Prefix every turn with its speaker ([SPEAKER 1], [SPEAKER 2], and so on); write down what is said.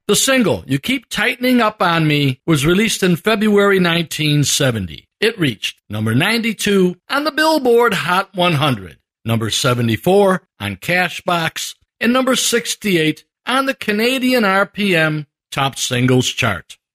[SPEAKER 1] The single, You Keep Tightening Up on Me, was released in February 1970. It reached number 92 on the Billboard Hot 100, number 74 on Cashbox, and number 68 on the Canadian RPM Top Singles chart.